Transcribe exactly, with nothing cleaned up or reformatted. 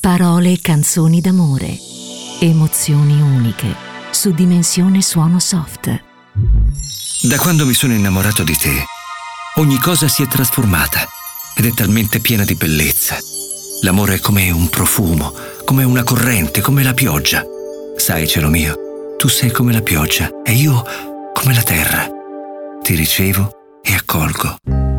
Parole e canzoni d'amore. Emozioni uniche su Dimensione Suono Soft. Da quando mi sono innamorato di te, ogni cosa si è trasformata ed è talmente piena di bellezza. L'amore è come un profumo, come una corrente, come la pioggia. Sai, cielo mio, tu sei come la pioggia e io come la terra. Ti ricevo e accolgo.